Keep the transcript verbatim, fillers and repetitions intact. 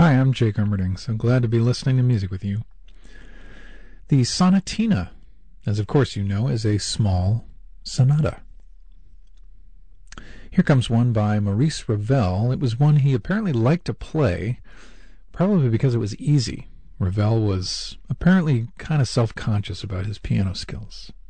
Hi, I'm Jake Armerding, so glad to be listening to music with you. The sonatina, as of course you know, is a small sonata. Here comes one by Maurice Ravel. It was one he apparently liked to play, probably because it was easy. Ravel was apparently kind of self-conscious about his piano skills.